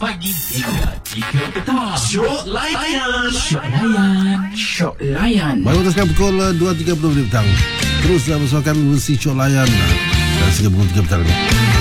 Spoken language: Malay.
pagi hingga 3 petang. Syok layan. Syok layan. Syok layan. Baru teruskan pukul 2.30 petang. Teruslah bersama kami mengisi Syok Layan dan sehingga pukul 3 petang ni.